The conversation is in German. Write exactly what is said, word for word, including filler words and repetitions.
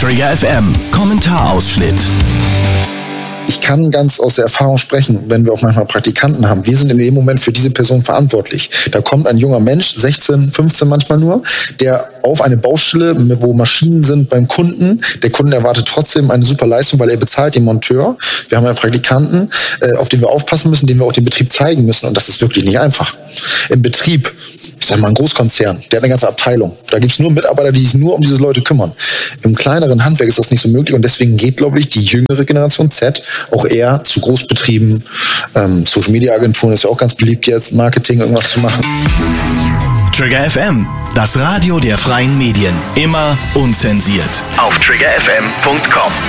Trigger F M, Kommentarausschnitt. Ich kann ganz aus der Erfahrung sprechen, wenn wir auch manchmal Praktikanten haben. Wir sind in dem Moment für diese Person verantwortlich. Da kommt ein junger Mensch, sechzehn, fünfzehn manchmal nur, der auf eine Baustelle, wo Maschinen sind beim Kunden. Der Kunde erwartet trotzdem eine super Leistung, weil er bezahlt den Monteur. Wir haben einen Praktikanten, auf den wir aufpassen müssen, den wir auch den Betrieb zeigen müssen. Und das ist wirklich nicht einfach. Im Betrieb, ich sag mal, ein Großkonzern, der hat eine ganze Abteilung. Da gibt's nur Mitarbeiter, die sich nur um diese Leute kümmern. Im kleineren Handwerk ist das nicht so möglich und deswegen geht, glaube ich, die jüngere Generation Z auch eher zu Großbetrieben, ähm, Social-Media-Agenturen ist ja auch ganz beliebt jetzt, Marketing, irgendwas zu machen. Trigger F M, das Radio der freien Medien. Immer unzensiert. Auf trigger f m punkt com.